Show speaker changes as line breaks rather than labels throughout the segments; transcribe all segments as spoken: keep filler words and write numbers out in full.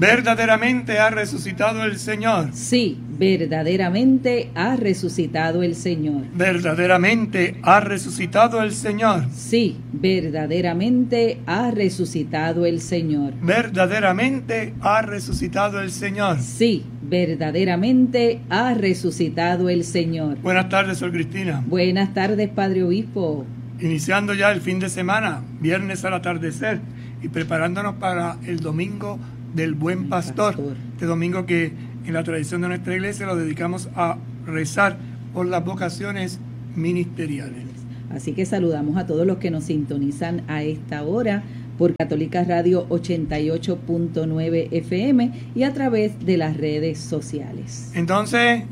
Verdaderamente ha resucitado el Señor.
Sí, verdaderamente ha resucitado el Señor.
Verdaderamente ha resucitado el Señor.
Sí, verdaderamente ha resucitado el Señor.
Verdaderamente ha resucitado el Señor.
Sí, verdaderamente ha resucitado el Señor.
Buenas tardes, Sor Cristina.
Buenas tardes, Padre Obispo.
Iniciando ya el fin de semana, viernes al atardecer, y preparándonos para el domingo del Buen Pastor.
Pastor.
Este domingo que en la tradición de nuestra iglesia lo dedicamos a rezar por las vocaciones ministeriales.
Así que saludamos a todos los que nos sintonizan a esta hora por Católica Radio ochenta y ocho punto nueve F M y a través de las redes sociales.
Entonces,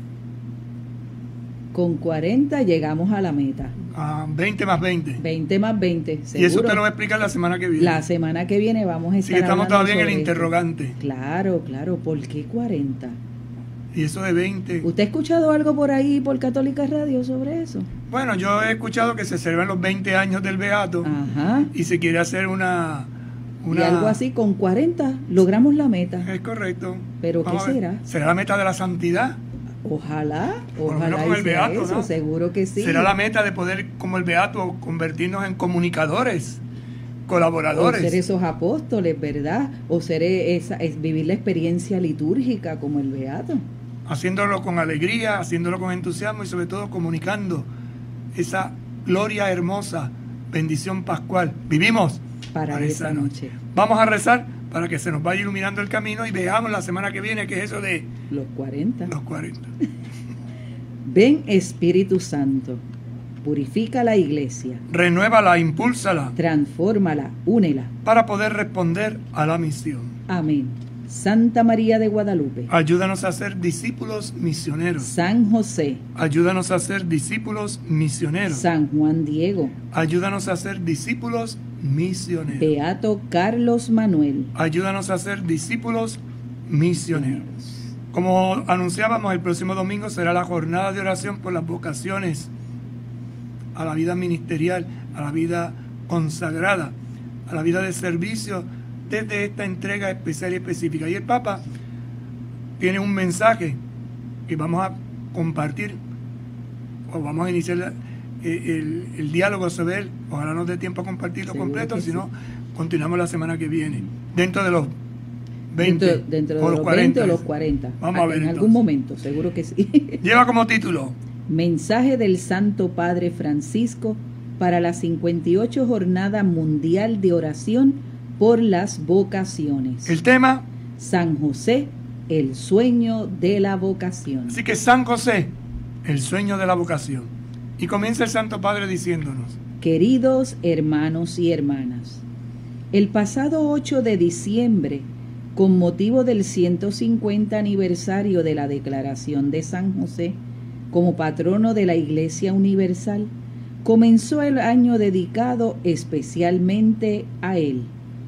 con cuarenta llegamos a la meta.
a veinte más veinte.
veinte más veinte, seguro.
Y eso te lo voy a explicar la semana que viene.
La semana que viene vamos a estar
Así que estamos
hablando
todavía en el
sobre esto.
interrogante.
Claro, claro. ¿Por qué cuarenta?
Y eso de veinte.
¿Usted ha escuchado algo por ahí por Católica Radio sobre eso?
Bueno, yo he escuchado que se celebran los veinte años del Beato.
Ajá.
Y se quiere hacer una... una...
Y algo así, con cuarenta logramos la meta.
Es correcto.
¿Pero
Vamos
qué
a ver.
será?
¿Será la meta de la santidad?
Ojalá,
Por lo
ojalá
menos con
y
el
sea
Beato,
eso,
¿no?
seguro que sí.
¿Será la meta de poder, como el Beato, convertirnos en comunicadores, colaboradores?
O ser esos apóstoles, ¿verdad? O ser esa, es vivir la experiencia litúrgica como el Beato.
Haciéndolo con alegría, haciéndolo con entusiasmo y sobre todo comunicando esa gloria hermosa, bendición pascual. Vivimos
Para,
para
esa
esa
noche.
noche. Vamos a rezar para que se nos vaya iluminando el camino y veamos la semana que viene qué es eso de
Los cuarenta.
los cuarenta.
Ven Espíritu Santo, purifica la iglesia,
Renuévala, impúlsala
transfórmala, únela.
para poder responder a la misión.
Amén. Santa María de Guadalupe,
Ayúdanos a ser discípulos misioneros.
San José,
Ayúdanos a ser discípulos misioneros.
San Juan Diego,
Ayúdanos a ser discípulos misioneros.
Beato Carlos Manuel.
Ayúdanos a ser discípulos misioneros. Como anunciábamos, el próximo domingo será la jornada de oración por las vocaciones a la vida ministerial, a la vida consagrada, a la vida de servicio, desde esta entrega especial y específica. Y el Papa tiene un mensaje que vamos a compartir, o vamos a iniciar la, el, el, el diálogo sobre él. Ojalá nos dé tiempo a compartirlo
Seguro
completo,
que
si
sí.
no, continuamos la semana que viene, dentro de los veinte,
Dentro, dentro de
o
los
los cuarenta.
veinte o los cuarenta.
Vamos a ver
En
entonces.
algún momento, seguro que sí.
Lleva como título:
Mensaje del Santo Padre Francisco para la cincuenta y ocho Jornada Mundial de Oración por las Vocaciones.
el tema.
San José, el sueño de la vocación.
Así que San José, el sueño de la vocación. Y comienza el Santo Padre diciéndonos:
Queridos hermanos y hermanas, el pasado ocho de diciembre, con motivo del ciento cincuenta aniversario de la declaración de San José como patrono de la Iglesia Universal, comenzó el año dedicado especialmente a él.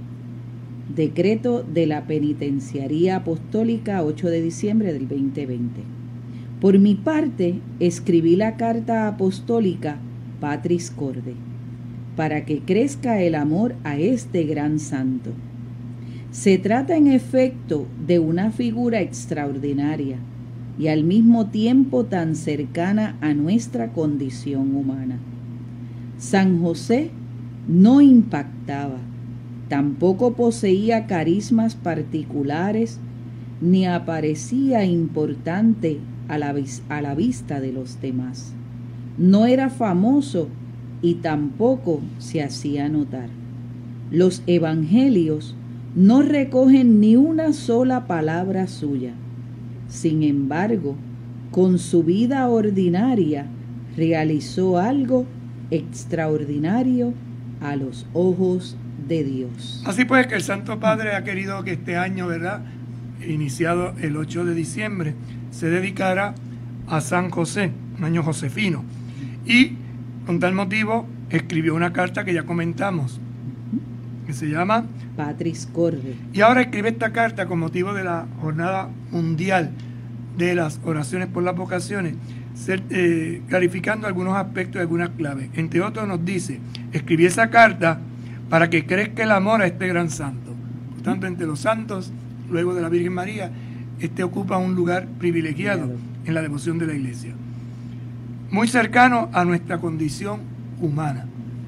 Decreto de la Penitenciaría Apostólica, ocho de diciembre del veinte veinte. Por mi parte, escribí la carta apostólica Patris Corde, para que crezca el amor a este gran santo. Se trata en efecto de una figura extraordinaria y al mismo tiempo tan cercana a nuestra condición humana. San José no impactaba, tampoco poseía carismas particulares, ni aparecía importante a la, a la vista de los demás. No era famoso y tampoco se hacía notar. Los evangelios no recogen ni una sola palabra suya. Sin embargo, con su vida ordinaria realizó algo extraordinario a los ojos de Dios.
Así pues, que el Santo Padre ha querido que este año, ¿verdad?, iniciado el ocho de diciembre, se dedicara a San José, un año josefino. Y con tal motivo escribió una carta que ya comentamos, que se llama
Patris Corde.
Y ahora escribe esta carta con motivo de la Jornada Mundial de las Oraciones por las Vocaciones, ser, eh, clarificando algunos aspectos y algunas claves. Entre otros nos dice: escribí esa carta para que crezca el amor a este gran santo. Por tanto, entre los santos, luego de la Virgen María, este ocupa un lugar privilegiado
Claro.
en la devoción de la Iglesia. Muy cercano a nuestra condición humana.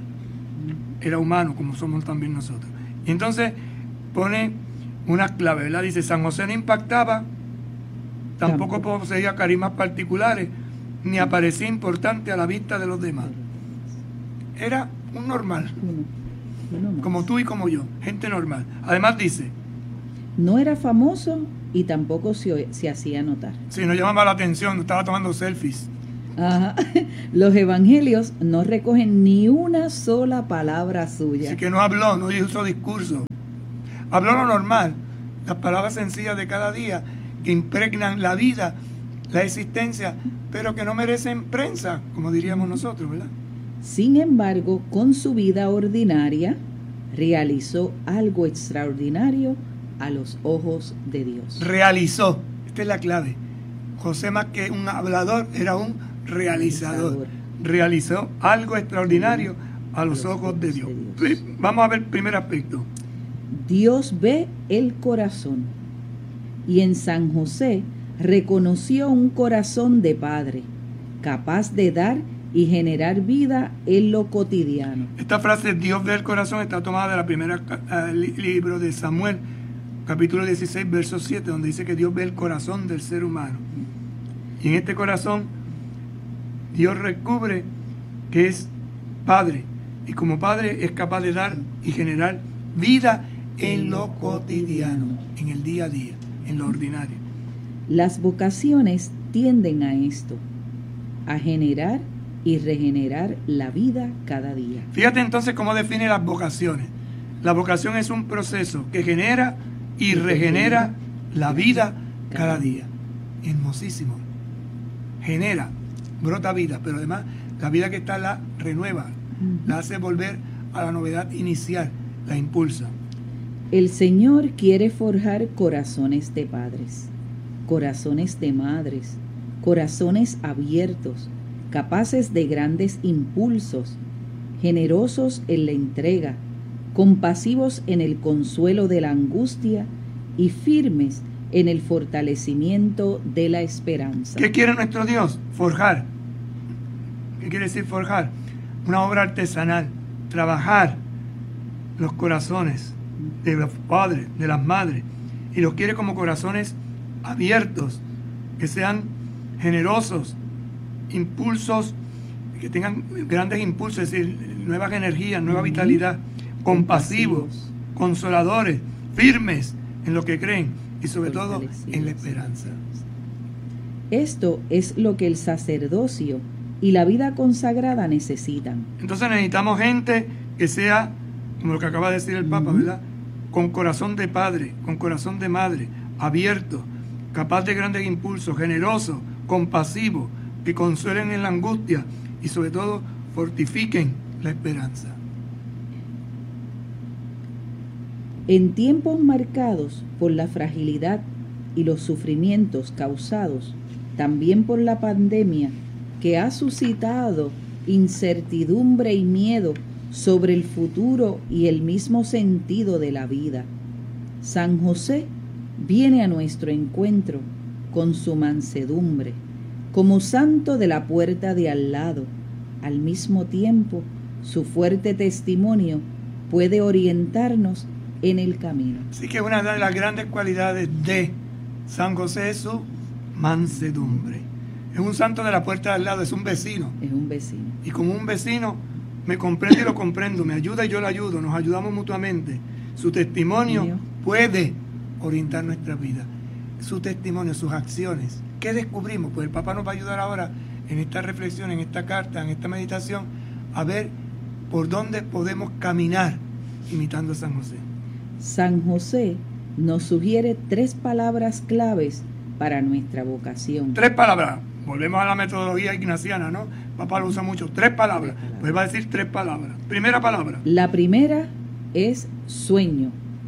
Era humano como somos también nosotros. Y entonces pone una clave, ¿verdad? Dice, San José no impactaba, tampoco
Tampoco.
poseía carismas particulares, ni aparecía importante a la vista de los demás. Era un normal,
Uno, uno más.
como tú y como yo, gente normal. Además dice,
No era famoso y tampoco se, se hacía notar.
si nos llamaba la atención, estaba tomando selfies.
Ajá. Los evangelios no recogen ni una sola palabra suya.
Así que no habló, no hizo discurso. Habló lo normal, las palabras sencillas de cada día que impregnan la vida, la existencia, pero que no merecen prensa, como diríamos nosotros, ¿verdad?
Sin embargo, con su vida ordinaria, realizó algo extraordinario a los ojos de Dios.
Realizó, esta es la clave. José, más que un hablador, era un realizador. Realizó algo extraordinario a los ojos de Dios. Vamos a ver el primer aspecto.
Dios ve el corazón, y en San José reconoció un corazón de padre, capaz de dar y generar vida en lo cotidiano.
Esta frase, Dios ve el corazón, está tomada de la primera uh, li libro de Samuel, capítulo dieciséis, verso siete, donde dice que Dios ve el corazón del ser humano. Y en este corazón, Dios descubre que es Padre, y como Padre es capaz de dar y generar vida en lo cotidiano, en el día a día, en lo ordinario.
Las vocaciones tienden a esto, a generar y regenerar la vida cada día.
Fíjate entonces cómo define las vocaciones. La vocación es un proceso que genera y regenera la vida cada día. Hermosísimo. Genera, brota vida, pero además la vida que está la renueva, la hace volver a la novedad inicial, la impulsa.
El Señor quiere forjar corazones de padres, corazones de madres, corazones abiertos, capaces de grandes impulsos, generosos en la entrega, compasivos en el consuelo de la angustia y firmes en el fortalecimiento de la esperanza.
¿Qué quiere nuestro Dios? Forjar. ¿Qué quiere decir forjar? Una obra artesanal, trabajar los corazones de los padres, de las madres, y los quiere como corazones abiertos, que sean generosos, impulsos, que tengan grandes impulsos, es decir, nuevas energías, nueva uh-huh. vitalidad, compasivos, compasivos, consoladores, firmes en lo que creen y sobre todo en la esperanza.
Esto es lo que el sacerdocio y la vida consagrada necesitan.
Entonces necesitamos gente que sea, como lo que acaba de decir el Papa, uh-huh. ¿verdad? Con corazón de padre, con corazón de madre, abierto, capaz de grandes impulsos, generoso, compasivo, que consuelen en la angustia y sobre todo fortifiquen la esperanza.
En tiempos marcados por la fragilidad y los sufrimientos causados también por la pandemia, que ha suscitado incertidumbre y miedo sobre el futuro y el mismo sentido de la vida, San José viene a nuestro encuentro con su mansedumbre, como santo de la puerta de al lado. Al mismo tiempo, su fuerte testimonio puede orientarnos en el camino.
Así que una de las grandes cualidades de San José es su mansedumbre. Es un santo de la puerta de al lado, es un vecino.
Es un vecino.
Y como un vecino me comprende y lo comprendo, me ayuda y yo lo ayudo, nos ayudamos mutuamente. Su testimonio Dios. puede orientar nuestra vida. Su testimonio, sus acciones. ¿Qué descubrimos? Pues el Papa nos va a ayudar ahora en esta reflexión, en esta carta, en esta meditación, a ver por dónde podemos caminar imitando a San José.
San José nos sugiere tres palabras claves para nuestra vocación.
Tres palabras. Volvemos a la metodología ignaciana, ¿no? Papá lo usa mucho. Tres palabras. Tres palabras. Pues va a decir tres palabras. Primera palabra.
La primera es sueño.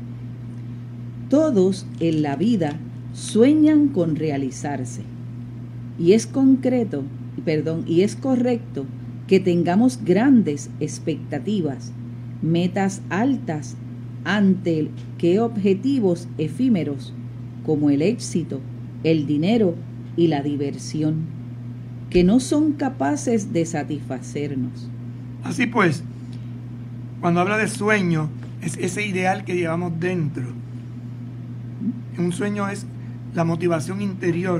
Todos en la vida sueñan con realizarse. Y es concreto, perdón, y es correcto que tengamos grandes expectativas, metas altas ante que objetivos efímeros como el éxito, el dinero y la diversión, que no son capaces de satisfacernos.
Así pues, cuando habla de sueño, es ese ideal que llevamos dentro. Un sueño es la motivación interior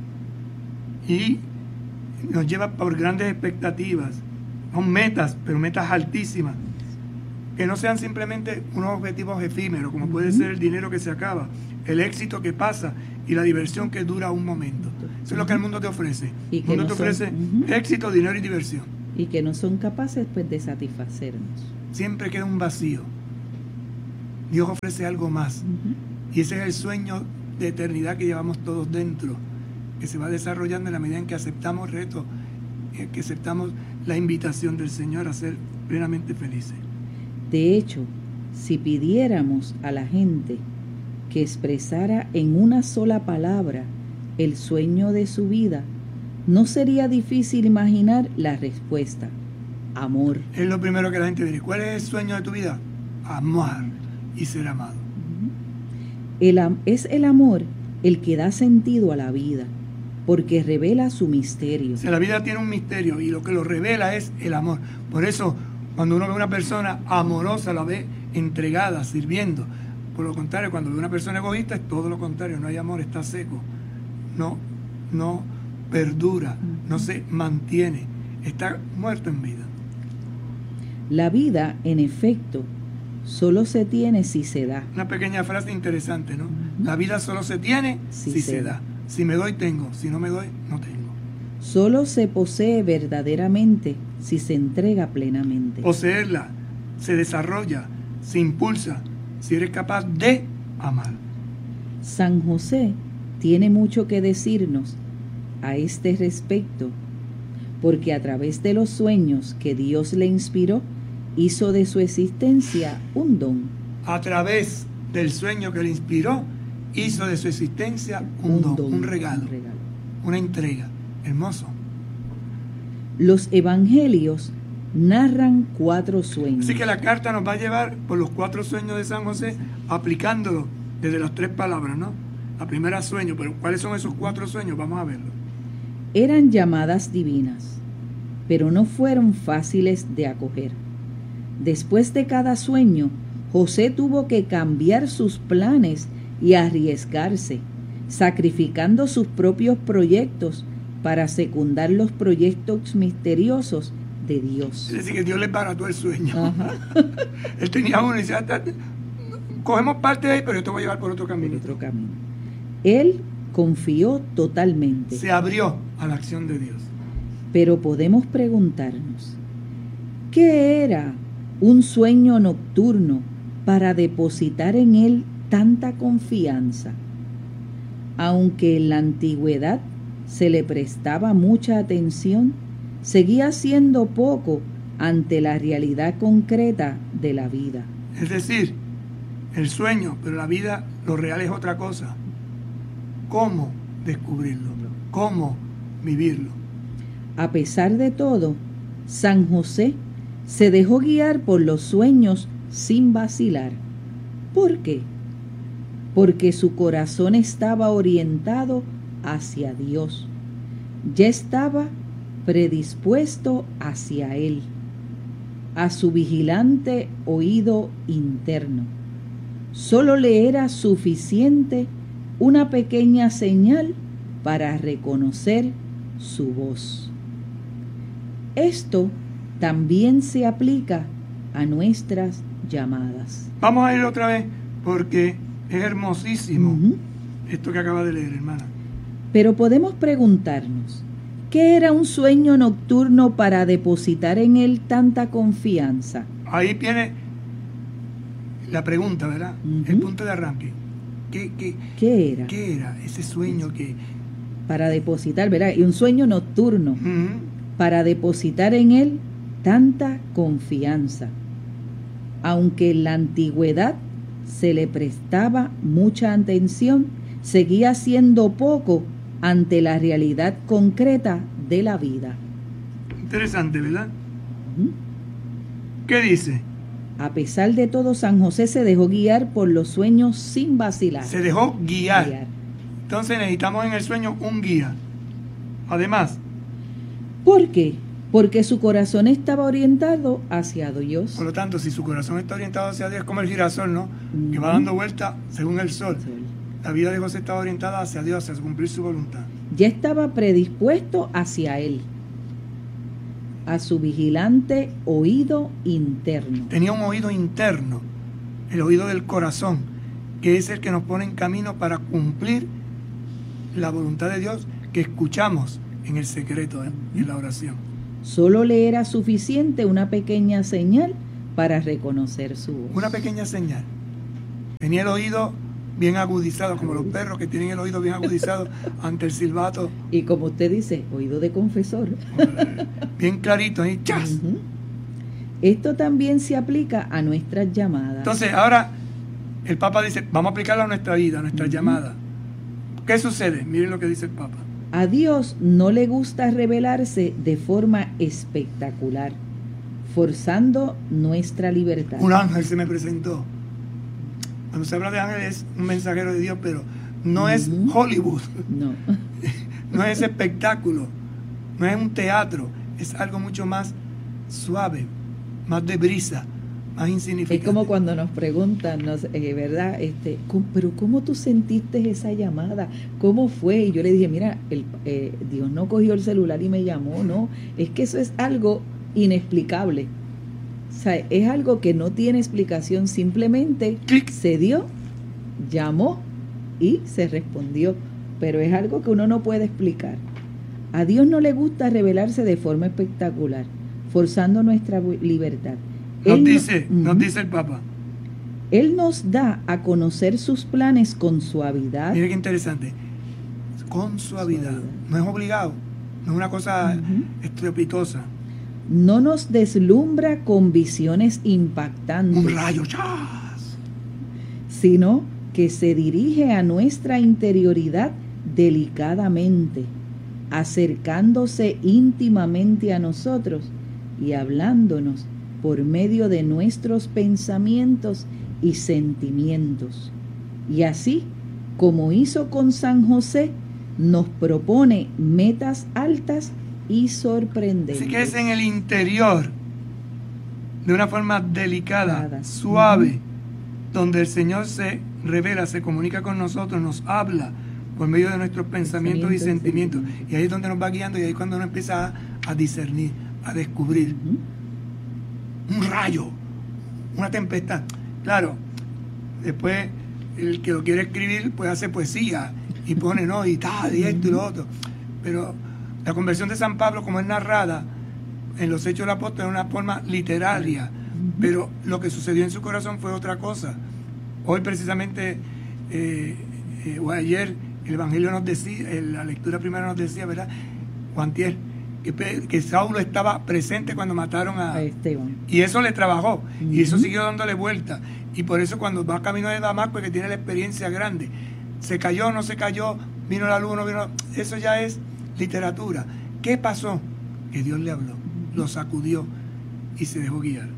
y nos lleva por grandes expectativas. Son metas, pero metas altísimas, que no sean simplemente unos objetivos efímeros, como puede ser el dinero que se acaba, el éxito que pasa y la diversión que dura un momento. Eso es lo que el mundo te ofrece.
Y
El
que
mundo
no
te
son-
ofrece
Ujú.
éxito, dinero y diversión.
Y que no son capaces pues de satisfacernos.
Siempre queda un vacío. Dios ofrece algo más.
Ujú.
Y ese es el sueño de eternidad que llevamos todos dentro, que se va desarrollando en la medida en que aceptamos retos, en que aceptamos la invitación del Señor a ser plenamente felices.
De hecho, si pidiéramos a la gente que expresara en una sola palabra el sueño de su vida, no sería difícil imaginar la respuesta: amor.
Es lo primero que la gente dice. ¿Cuál es el sueño de tu vida? Amar y ser amado.
El am- es el amor el que da sentido a la vida, porque revela su misterio.
O sea, la vida tiene un misterio y lo que lo revela es el amor. Por eso, cuando uno ve a una persona amorosa, la ve entregada, sirviendo. Por lo contrario, cuando ve a una persona egoísta, es todo lo contrario. No hay amor, está seco. No, no perdura, no se mantiene. Está muerto en vida.
La vida, en efecto, solo se tiene si se da.
Una pequeña frase interesante, ¿no? La vida solo se tiene
Si
si,
se
se
da.
da. Si me doy, tengo. Si no me doy, no tengo.
Solo se posee verdaderamente si se entrega plenamente.
Poseerla se desarrolla, se impulsa, si eres capaz de amar.
San José tiene mucho que decirnos a este respecto, porque a través de los sueños que Dios le inspiró, hizo de su existencia un don.
A través del sueño que le inspiró, hizo de su existencia un, don, un regalo,
un regalo.
una entrega. Hermoso.
Los evangelios narran cuatro sueños.
Así que la carta nos va a llevar por los cuatro sueños de San José, aplicándolo desde las tres palabras, ¿no? La primera, sueño, pero ¿cuáles son esos cuatro sueños? Vamos a verlo.
Eran llamadas divinas, pero no fueron fáciles de acoger. Después de cada sueño, José tuvo que cambiar sus planes y arriesgarse, sacrificando sus propios proyectos para secundar los proyectos misteriosos de Dios.
Es decir, que Dios le barató el sueño.
Ajá.
Él tenía uno y decía, cogemos parte de ahí, pero yo te voy a llevar por otro camino.
Otro camino. Él confió totalmente.
Se abrió a la acción de Dios.
Pero podemos preguntarnos, ¿qué era un sueño nocturno para depositar en él tanta confianza? Aunque en la antigüedad se le prestaba mucha atención, seguía siendo poco ante la realidad concreta de la vida.
Es decir, el sueño, pero la vida, lo real es otra cosa. ¿Cómo descubrirlo? ¿Cómo vivirlo?
A pesar de todo, San José se dejó guiar por los sueños sin vacilar. ¿Por qué? Porque su corazón estaba orientado hacia Dios. Ya estaba predispuesto hacia Él, a su vigilante oído interno. Solo le era suficiente una pequeña señal para reconocer su voz. Esto también se aplica a nuestras llamadas.
Vamos a ir otra vez porque es hermosísimo
Ujú.
esto que acaba de leer, hermana.
Pero podemos preguntarnos, ¿qué era un sueño nocturno para depositar en él tanta confianza?
Ahí viene la pregunta, ¿verdad?
Ujú.
El punto de arranque. ¿Qué, qué,
¿Qué era?
qué era ese sueño que...
Para depositar, ¿verdad? Y un sueño nocturno,
Ujú.
para depositar en él tanta confianza. Aunque en la antigüedad se le prestaba mucha atención, seguía siendo poco ante la realidad concreta de la vida.
Interesante, ¿verdad?
Ujú.
¿Qué dice?
A pesar de todo, San José se dejó guiar por los sueños sin vacilar.
Se dejó guiar.
Guiar.
Entonces necesitamos en el sueño un guía. Además,
¿por qué? Porque su corazón estaba orientado hacia Dios.
por lo tanto, si su corazón está orientado hacia Dios, es como el girasol, ¿no?
Uh-huh.
Que va dando vuelta según el sol.
Sí.
La vida de José estaba orientada hacia Dios, hacia cumplir su voluntad.
Ya estaba predispuesto hacia Él, a su vigilante oído interno.
Tenía un oído interno, el oído del corazón, que es el que nos pone en camino para cumplir la voluntad de Dios que escuchamos en el secreto, ¿eh? En la oración.
Solo le era suficiente una pequeña señal para reconocer su voz.
Una pequeña señal. Tenía el oído bien agudizado, como los perros que tienen el oído bien agudizado ante el silbato.
Y como usted dice, oído de confesor.
Bien clarito, ahí, ¡chas!
Uh-huh. Esto también se aplica a nuestras llamadas.
Entonces, ahora el Papa dice, vamos a aplicarlo a nuestra vida, a nuestras uh-huh. llamadas. ¿Qué sucede? Miren lo que dice el Papa.
A Dios no le gusta revelarse de forma espectacular, forzando nuestra libertad.
Un ángel se me presentó. Cuando se habla de ángel es un mensajero de Dios, pero no uh-huh. es Hollywood.
No.
No es espectáculo, no es un teatro, es algo mucho más suave, más de brisa, más insignificante.
Es como cuando nos preguntan, nos, eh, ¿verdad? Este, ¿cómo, pero ¿cómo tú sentiste esa llamada? ¿Cómo fue? Y yo le dije, mira, el, eh, Dios no cogió el celular y me llamó, no. Es que eso es algo inexplicable. O sea, es algo que no tiene explicación, simplemente
Clic.
Se dio, llamó y se respondió. Pero es algo que uno no puede explicar. A Dios no le gusta revelarse de forma espectacular, forzando nuestra libertad.
Nos
Él
dice,
no,
nos
uh-huh.
dice el Papa.
Él nos da a conocer sus planes con suavidad.
Mire qué interesante. Con suavidad.
Suavidad.
No es obligado. No es una cosa uh-huh. estrepitosa.
No nos deslumbra con visiones impactantes.
Un rayo, ¡chas!
Sino que se dirige a nuestra interioridad delicadamente, acercándose íntimamente a nosotros y hablándonos por medio de nuestros pensamientos y sentimientos. Y así, como hizo con San José, nos propone metas altas y sorprendentes.
Así que es en el interior, de una forma delicada,
Nada.
suave,
uh-huh.
donde el Señor se revela, se comunica con nosotros, nos habla por medio de nuestros pensamientos y sentimientos. Y ahí es donde nos va guiando y ahí es cuando uno empieza a, a discernir, a descubrir. Uh-huh. Un rayo, una tempestad. Claro, después el que lo quiere escribir pues hace poesía y pone, no, y tal, y esto y lo otro. Pero la conversión de San Pablo, como es narrada en los Hechos del Apóstol, es una forma literaria, pero lo que sucedió en su corazón fue otra cosa. Hoy precisamente, eh, eh, o ayer, el Evangelio nos decía, la lectura primera nos decía, ¿verdad? Juantier, que, que Saulo estaba presente cuando mataron a,
a Esteban.
Y eso le trabajó, uh-huh. y eso siguió dándole vuelta. Y por eso cuando va camino de Damasco, que tiene la experiencia grande, se cayó, no se cayó, vino la luz, no vino, eso ya es literatura. ¿Qué pasó? Que Dios le habló, lo sacudió y se dejó guiar.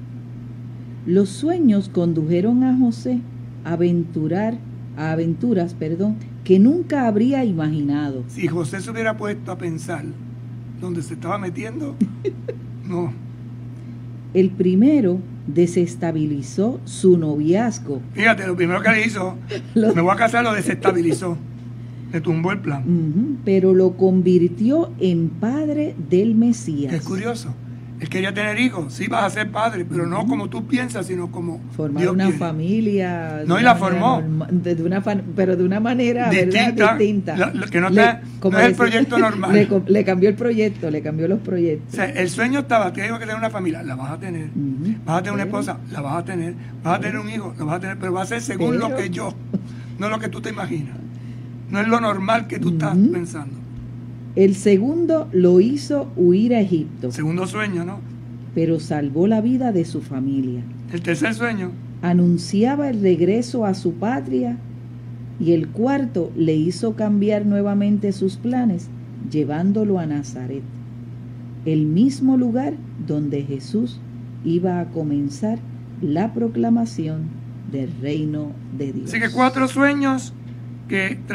Los sueños condujeron a José a aventurar, a aventuras, perdón, que nunca habría imaginado.
Si José se hubiera puesto a pensar dónde se estaba metiendo, no.
El primero desestabilizó su noviazgo.
Fíjate, lo primero que le hizo,
lo...
me voy a casar, lo desestabilizó. Le tumbó el plan.
Uh-huh, pero lo convirtió en padre del Mesías.
Es curioso. Él quería tener hijos, sí vas a ser padre, pero no como tú piensas, sino como
formar
Dios
una
quiere.
Familia.
No, y la formó.
Normal, de una fan, pero de una manera
distinta.
¿verdad? Distinta.
Lo, lo que no, está,
le,
no es el proyecto normal.
Le, le cambió el proyecto, le cambió los proyectos.
O sea, el sueño estaba, te digo que tener una familia, la vas a tener. Uh-huh. Vas a tener una esposa, la vas a tener. Vas a tener un hijo, la vas a tener, pero va a ser según pero... lo que yo, no lo que tú te imaginas. No es lo normal que tú uh-huh. estás pensando.
El segundo lo hizo huir a Egipto.
Segundo sueño, ¿no?
Pero salvó la vida de su familia.
El tercer sueño
anunciaba el regreso a su patria, y el cuarto le hizo cambiar nuevamente sus planes, llevándolo a Nazaret, el mismo lugar donde Jesús iba a comenzar la proclamación del reino de Dios.
Así que cuatro sueños que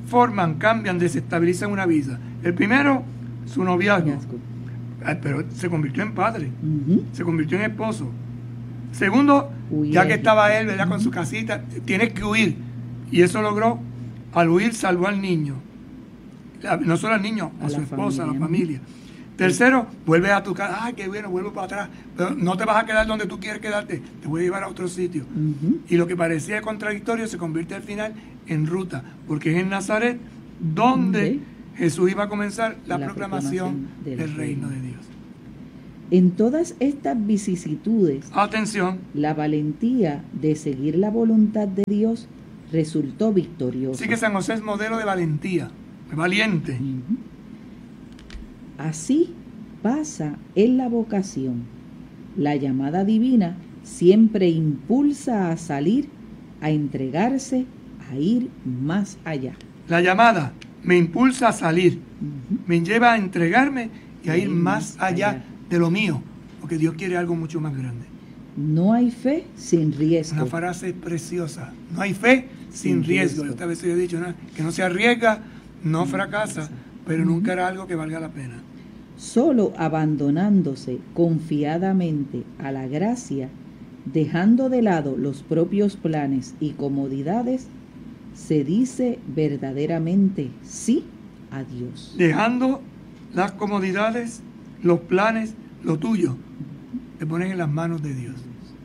forman, cambian, desestabilizan una vida. El primero, su noviazgo. Ay, pero se convirtió en padre, uh-huh. se convirtió en esposo. Segundo, Huye. ya que estaba él, ¿verdad? Uh-huh. Con su casita, tienes que huir. Y eso logró, al huir salvó al niño. La, no solo al niño, a, a su esposa, familia. a la familia. Tercero, vuelve a tu casa. Ay, qué bueno, vuelvo para atrás. Pero no te vas a quedar donde tú quieres quedarte. Te voy a llevar a otro sitio. Uh-huh. Y lo que parecía contradictorio se convierte al final en ruta. Porque es en Nazaret donde ¿Sí? Jesús iba a comenzar la, la proclamación, proclamación del, del reino de Dios.
En todas estas vicisitudes,
atención,
la valentía de seguir la voluntad de Dios resultó victoriosa.
Así que San José es modelo de valentía, de valiente.
Uh-huh. Así pasa en la vocación. La llamada divina siempre impulsa a salir, a entregarse, a ir más allá.
La llamada me impulsa a salir, uh-huh. me lleva a entregarme y a ir más allá, allá de lo mío, porque Dios quiere algo mucho más grande.
No hay fe sin riesgo.
Una frase preciosa. No hay fe sin, sin riesgo. riesgo. Yo esta vez he dicho, ¿no? Que no se arriesga, no fracasa, pero uh-huh. nunca hará algo que valga la pena.
Solo abandonándose confiadamente a la gracia, dejando de lado los propios planes y comodidades, se dice verdaderamente sí a Dios.
Dejando las comodidades, los planes, lo tuyo, te ponen en las manos de Dios.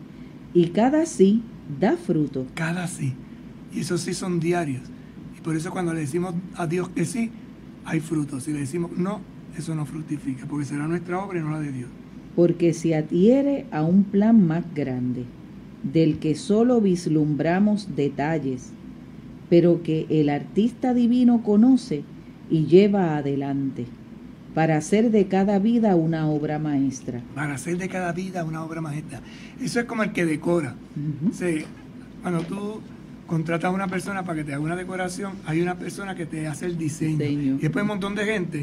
Y cada sí da fruto.
Cada sí. Y esos sí son diarios. Y por eso cuando le decimos a Dios que sí, hay fruto. Si le decimos no, eso no fructifica, porque será nuestra obra y no la de Dios.
Porque se adhiere a un plan más grande, del que solo vislumbramos detalles, pero que el artista divino conoce y lleva adelante, para hacer de cada vida una obra maestra.
Para hacer de cada vida una obra maestra. Eso es como el que decora. Uh-huh. O sea, cuando tú contratas a una persona para que te haga una decoración, hay una persona que te hace el diseño. diseño. Y después hay un montón de gente,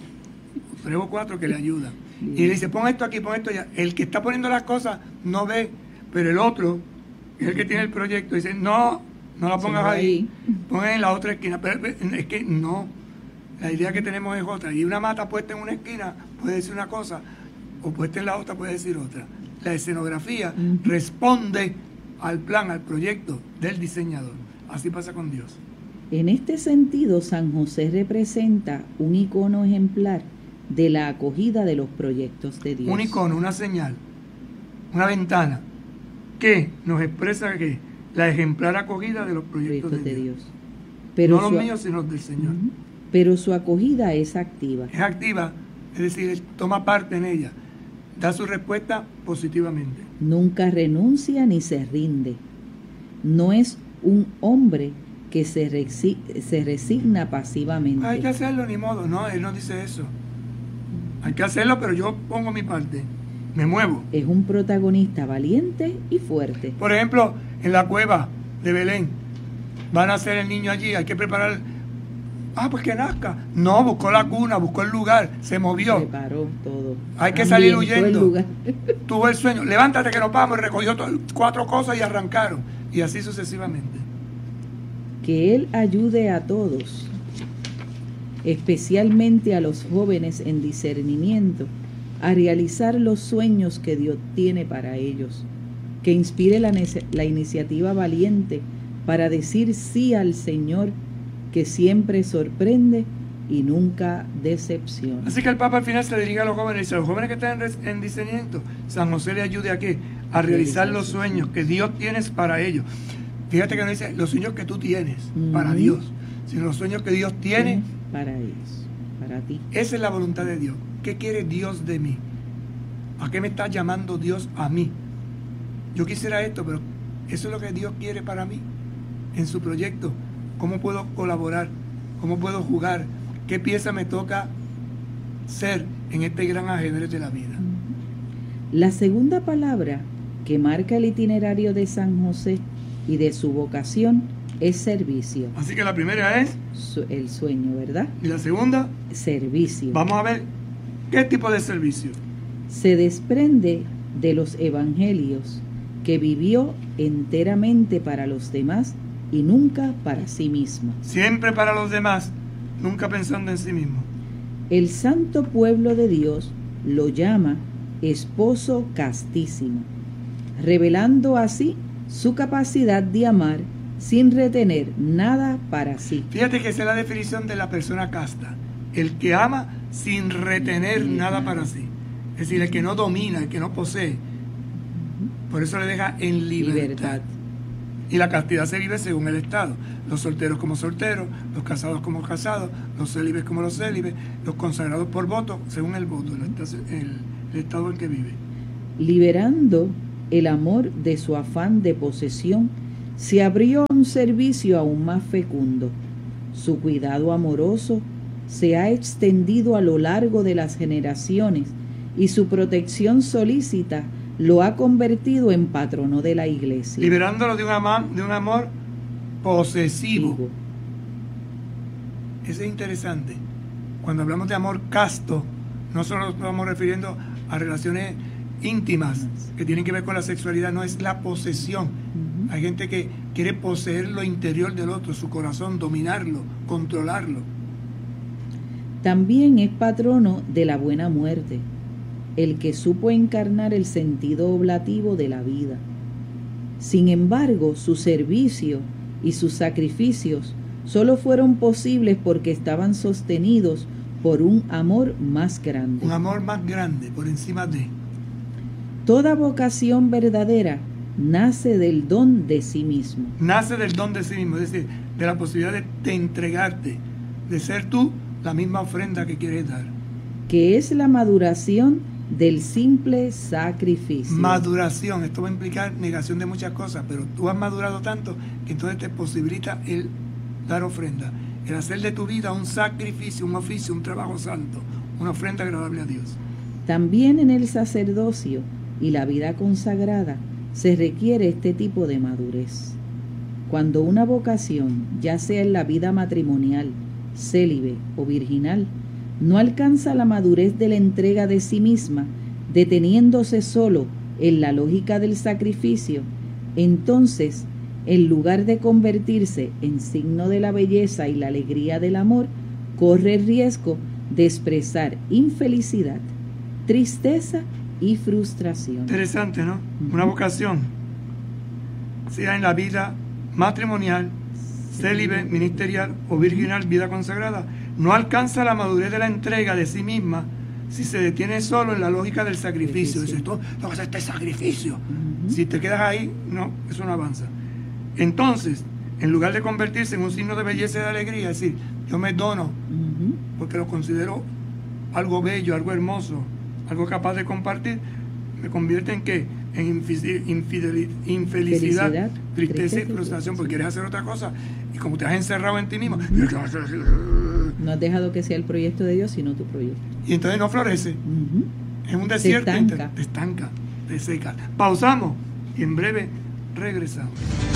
tres o cuatro, que le ayudan. Bien. Y le dice, pon esto aquí, pon esto allá. El que está poniendo las cosas no ve, pero el otro, que es el que tiene el proyecto, dice, no, no la pongas ahí, ahí. Pon en la otra esquina. Pero es que no, la idea que tenemos es otra. Y una mata puesta en una esquina puede decir una cosa, o puesta en la otra puede decir otra. La escenografía uh-huh. responde al plan, al proyecto del diseñador. Así pasa con Dios.
En este sentido, San José representa un icono ejemplar de la acogida de los proyectos de Dios.
Un icono, una señal, una ventana que nos expresa que la ejemplar acogida de los proyectos, proyectos de, de Dios. Dios. Pero no su, los míos, sino los del Señor. Uh-huh.
Pero su acogida es activa.
Es activa, es decir, él toma parte en ella, da su respuesta positivamente.
Nunca renuncia ni se rinde. No es un hombre que se, resi- se resigna pasivamente.
Hay que hacerlo, ni modo. No, él no dice eso. Hay que hacerlo, pero yo pongo mi parte. Me muevo.
Es un protagonista valiente y fuerte.
Por ejemplo, en la cueva de Belén, van a hacer el niño allí, hay que preparar. Ah, pues que nazca. No, buscó la cuna, buscó el lugar, se movió.
Preparó todo.
Hay que salir huyendo. Tuvo el sueño. Levántate que nos vamos. Recogió todo, cuatro cosas y arrancaron. Y así sucesivamente.
Que Él ayude a todos, especialmente a los jóvenes en discernimiento, a realizar los sueños que Dios tiene para ellos. Que inspire la, la iniciativa valiente para decir sí al Señor, que siempre sorprende y nunca decepciona.
Así que el Papa al final se dirige a los jóvenes y dice, a los jóvenes que están en, en discernimiento, San José le ayude a qué? A realizar los sueños que Dios tiene para ellos. Fíjate que no dice los sueños que tú tienes uh-huh. para Dios, sino los sueños que Dios tiene
sí, para ellos, para ti.
Esa es la voluntad de Dios. ¿Qué quiere Dios de mí? ¿A qué me está llamando Dios a mí? Yo quisiera esto, pero eso es lo que Dios quiere para mí en su proyecto. ¿Cómo puedo colaborar? ¿Cómo puedo jugar? ¿Qué pieza me toca ser en este gran ajedrez de la vida?
La segunda palabra que marca el itinerario de San José y de su vocación es servicio.
Así que la primera es
Su, el sueño, ¿verdad?
Y la segunda,
servicio.
Vamos a ver qué tipo de servicio.
Se desprende de los evangelios que vivió enteramente para los demás y nunca para sí misma.
Siempre para los demás, nunca pensando en sí mismo.
El santo pueblo de Dios lo llama esposo castísimo, revelando así su capacidad de amar sin retener nada para sí.
Fíjate que esa es la definición de la persona casta, el que ama sin retener nada para sí. Es decir, el que no domina, el que no posee. Por eso le deja en libertad. libertad. Y la castidad se vive según el estado. Los solteros como solteros, los casados como casados, los célibes como los célibes, los consagrados por voto, según el voto, el, el, el estado en que vive.
Liberando el amor de su afán de posesión, se abrió a un servicio aún más fecundo. Su cuidado amoroso se ha extendido a lo largo de las generaciones y su protección solícita lo ha convertido en patrono de la iglesia.
Liberándolo de un amor, de un amor posesivo. Digo. Eso es interesante. Cuando hablamos de amor casto, no solo nos estamos refiriendo a relaciones íntimas que tienen que ver con la sexualidad, no es la posesión. Uh-huh. Hay gente que quiere poseer lo interior del otro, su corazón, dominarlo, controlarlo.
También es patrono de la buena muerte, el que supo encarnar el sentido oblativo de la vida. Sin embargo, su servicio y sus sacrificios solo fueron posibles porque estaban sostenidos por un amor más grande.
Un amor más grande, por encima de.
Toda vocación verdadera nace del don de sí mismo.
Nace del don de sí mismo, es decir, de la posibilidad de, de entregarte, de ser tú la misma ofrenda que quieres dar.
Que es la maduración del simple sacrificio.
Maduración, esto va a implicar negación de muchas cosas, pero tú has madurado tanto que entonces te posibilita el dar ofrenda, el hacer de tu vida un sacrificio, un oficio, un trabajo santo, una ofrenda agradable a Dios.
También en el sacerdocio y la vida consagrada se requiere este tipo de madurez. Cuando una vocación, ya sea en la vida matrimonial, célibe o virginal, no alcanza la madurez de la entrega de sí misma, deteniéndose solo en la lógica del sacrificio, entonces, en lugar de convertirse en signo de la belleza y la alegría del amor, corre el riesgo de expresar infelicidad, tristeza y frustración.
Interesante, ¿no? Uh-huh. Una vocación, sea en la vida matrimonial, célibe, ministerial o virginal, vida consagrada, no alcanza la madurez de la entrega de sí misma si se detiene solo en la lógica del sacrificio. Dices, tú no vas a hacer este sacrificio. Uh-huh. Si te quedas ahí, no, eso no avanza. Entonces, en lugar de convertirse en un signo de belleza y de alegría, es decir, yo me dono uh-huh. porque lo considero algo bello, algo hermoso, algo capaz de compartir, me convierte en ¿qué? En infelicidad, infelicidad tristeza, tristeza y frustración, porque quieres hacer otra cosa y como te has encerrado en ti mismo,
no has dejado que sea el proyecto de Dios, sino tu proyecto.
Y entonces no florece. Uh-huh. Es un desierto.
Te estanca.
Te estanca, te seca. Pausamos y en breve regresamos.